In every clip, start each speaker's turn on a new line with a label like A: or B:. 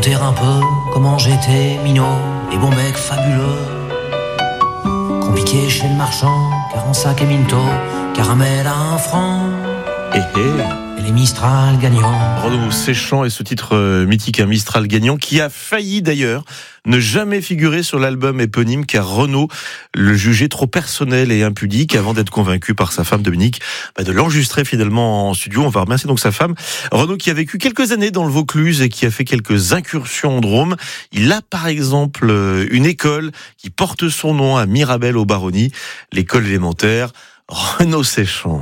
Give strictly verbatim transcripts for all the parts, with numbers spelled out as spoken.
A: raconter un peu comment j'étais minot et bon mec fabuleux. Compliqué chez le marchand, car en sac et minto, caramel à un franc.
B: Eh eh.
A: Et les Mistral gagnants.
B: Renaud Séchant et ce titre euh, mythique, un Mistral gagnant, qui a failli d'ailleurs ne jamais figurer sur l'album éponyme, car Renaud le jugeait trop personnel et impudique avant d'être convaincu par sa femme Dominique bah, de l'enregistrer finalement en studio. On va remercier donc sa femme. Renaud qui a vécu quelques années dans le Vaucluse et qui a fait quelques incursions en Drôme. Il a par exemple une école qui porte son nom à Mirabel aux Baronnies, l'école élémentaire Renaud Séchant.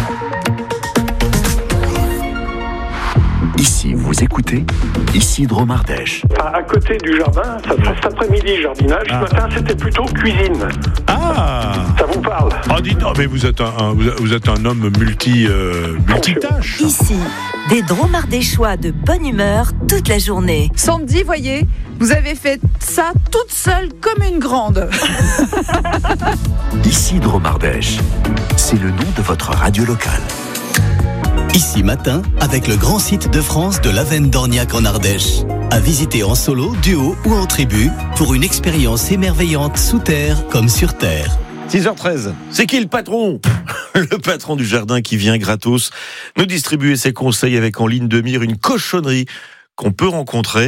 C: Ici, vous écoutez Ici Drôme Ardèche.
D: À, à côté du jardin, ça sera cet après-midi jardinage.
B: Ah.
D: Ce matin, c'était plutôt cuisine.
B: Ah
D: Ça vous parle?
B: Oh, dites non, mais vous êtes un, un- vous êtes un homme multi, euh, multitâche.
E: Ici, des Drômes ardéchois de bonne humeur toute la journée.
F: Sandy, voyez, vous avez fait ça toute seule comme une grande.
C: Ici Drôme Ardèche. C'est le nom de votre radio locale.
G: Ici matin, avec le grand site de France de l'Avenne d'Orniac en Ardèche. À visiter en solo, duo ou en tribu pour une expérience émerveillante sous terre comme sur terre.
B: six heures treize. C'est qui le patron? Le patron du jardin qui vient gratos nous distribuer ses conseils avec en ligne de mire une cochonnerie qu'on peut rencontrer.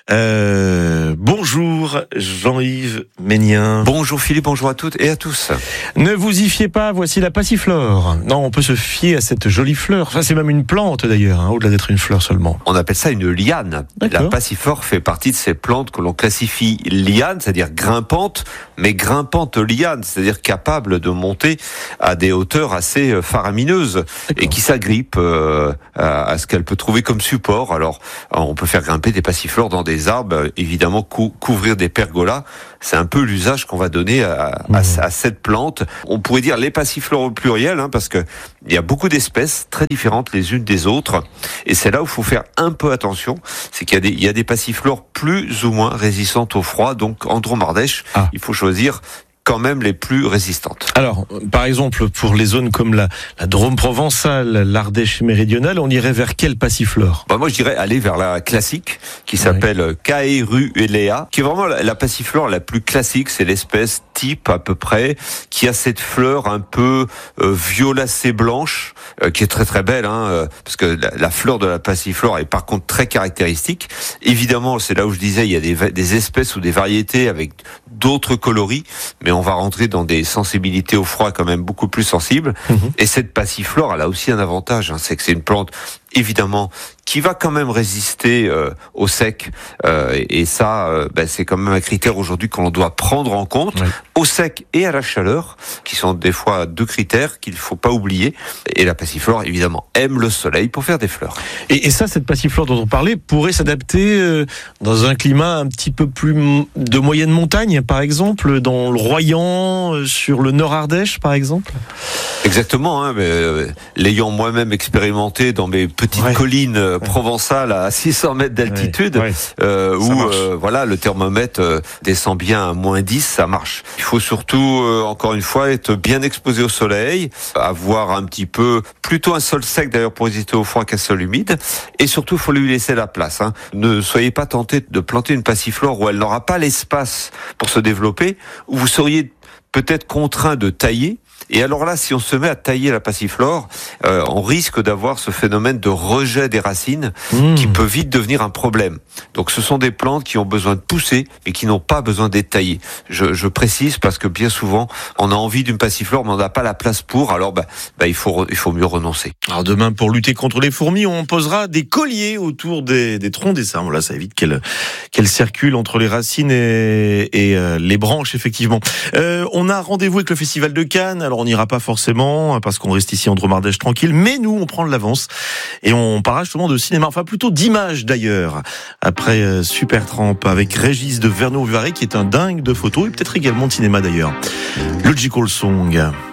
B: Euh, bonjour Jean-Yves Ménien.
H: Bonjour Philippe, bonjour à toutes et à tous.
B: Ne vous y fiez pas, voici la passiflore. Non, on peut se fier à cette jolie fleur. Enfin, c'est même une plante d'ailleurs, hein, au-delà d'être une fleur seulement.
H: On appelle ça une liane.
B: D'accord.
H: La passiflore fait partie de ces plantes que l'on classifie liane, c'est-à-dire grimpante, mais grimpante liane, c'est-à-dire capable de monter à des hauteurs assez faramineuses. D'accord. Et qui s'agrippe euh, à, à ce qu'elle peut trouver comme support. Alors, on peut faire grimper des passiflores dans des arbres, évidemment cou- couvrir des pergolas, c'est un peu l'usage qu'on va donner à, à, à cette plante. On pourrait dire les passiflores au pluriel, hein, parce que il y a beaucoup d'espèces très différentes les unes des autres, et c'est là où il faut faire un peu attention, c'est qu'il y a des, il y a des passiflores plus ou moins résistantes au froid, donc en Drôme Ardèche, ah. il faut choisir quand même les plus résistantes.
B: Alors, par exemple, pour les zones comme la, la Drôme provençale, l'Ardèche méridionale, on irait vers quelle passiflore?
H: Bah moi, je dirais aller vers la classique, qui s'appelle oui. Caerulea, qui est vraiment la, la passiflore la plus classique. C'est l'espèce type à peu près, qui a cette fleur un peu euh, violacée blanche, euh, qui est très très belle, hein, euh, parce que la, la fleur de la passiflore est par contre très caractéristique. Évidemment, c'est là où je disais, il y a des, des espèces ou des variétés avec d'autres coloris, mais on va rentrer dans des sensibilités au froid quand même beaucoup plus sensibles. Mmh. Et cette passiflore, elle a aussi un avantage, hein, c'est que c'est une plante évidemment qui va quand même résister euh, au sec, euh, et, et ça, euh, ben, c'est quand même un critère aujourd'hui qu'on doit prendre en compte, oui. Au sec et à la chaleur, qui sont des fois deux critères qu'il faut pas oublier. Et la passiflore, évidemment, aime le soleil pour faire des fleurs.
B: Et, et ça, cette passiflore dont on parlait, pourrait s'adapter euh, dans un climat un petit peu plus m- de moyenne montagne, par exemple, dans le Royan, euh, sur le Nord Ardèche, par exemple.
H: Exactement, hein, mais euh, l'ayant moi-même expérimenté dans mes petites ouais. collines euh, provençales à six cents mètres d'altitude, ouais. Ouais. Euh, où euh, voilà, le thermomètre euh, descend bien à moins dix, ça marche. Il faut surtout, euh, encore une fois, être bien exposé au soleil, avoir un petit peu, plutôt un sol sec d'ailleurs pour résister au froid qu'un sol humide, et surtout, il faut lui laisser la place. Hein. Ne soyez pas tenté de planter une passiflore où elle n'aura pas l'espace pour se développer, où vous seriez peut-être contraint de tailler. Et alors là, si on se met à tailler la passiflore, euh, on risque d'avoir ce phénomène de rejet des racines mmh. qui peut vite devenir un problème. Donc ce sont des plantes qui ont besoin de pousser et qui n'ont pas besoin d'être taillées. Je, je précise parce que bien souvent, on a envie d'une passiflore, mais on n'a pas la place pour, alors bah, bah, il faut, il faut mieux renoncer.
B: Alors demain, pour lutter contre les fourmis, on posera des colliers autour des, des troncs des arbres. Là, ça évite qu'elles, qu'elles circulent entre les racines et, et euh, les branches, effectivement. Euh, on a rendez-vous avec le Festival de Cannes. Alors on n'ira pas forcément parce qu'on reste ici en Drôme Ardèche tranquille, mais nous on prend de l'avance et on parlera justement de cinéma, enfin plutôt d'images d'ailleurs, après euh, Supertramp avec Régis de Verneau-Vivarais qui est un dingue de photos et peut-être également de cinéma d'ailleurs. Logical Song.